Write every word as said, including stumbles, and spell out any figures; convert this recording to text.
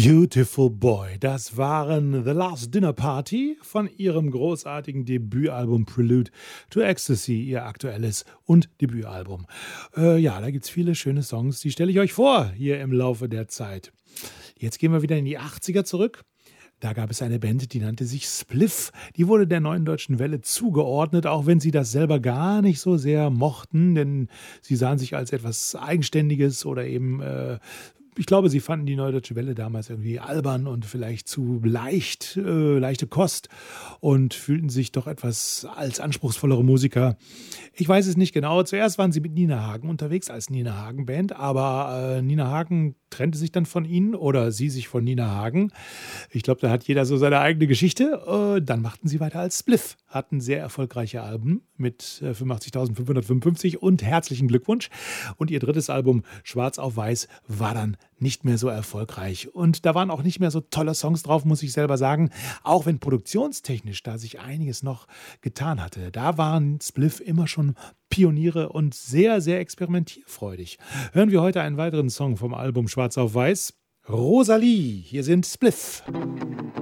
Beautiful Boy, das waren The Last Dinner Party von ihrem großartigen Debütalbum Prelude to Ecstasy, ihr aktuelles und Debütalbum. Äh, ja, da gibt's viele schöne Songs, die stelle ich euch vor hier im Laufe der Zeit. Jetzt gehen wir wieder in die achtziger zurück. Da gab es eine Band, die nannte sich Spliff. Die wurde der Neuen Deutschen Welle zugeordnet, auch wenn sie das selber gar nicht so sehr mochten, denn sie sahen sich als etwas Eigenständiges oder eben äh, ich glaube, sie fanden die Neue Deutsche Welle damals irgendwie albern und vielleicht zu leicht, äh, leichte Kost und fühlten sich doch etwas als anspruchsvollere Musiker. Ich weiß es nicht genau. Zuerst waren sie mit Nina Hagen unterwegs als Nina Hagen Band, aber äh, Nina Hagen trennte sich dann von ihnen oder sie sich von Nina Hagen. Ich glaube, da hat jeder so seine eigene Geschichte. Äh, dann machten sie weiter als Spliff, hatten sehr erfolgreiche Alben mit äh, fünfundachtzigtausendfünfhundertfünfundfünfzig und herzlichen Glückwunsch. Und ihr drittes Album Schwarz auf Weiß war dann nicht mehr so erfolgreich. Und da waren auch nicht mehr so tolle Songs drauf, muss ich selber sagen. Auch wenn produktionstechnisch da sich einiges noch getan hatte. Da waren Spliff immer schon Pioniere und sehr, sehr experimentierfreudig. Hören wir heute einen weiteren Song vom Album Schwarz auf Weiß. Rosalie, hier sind Spliff.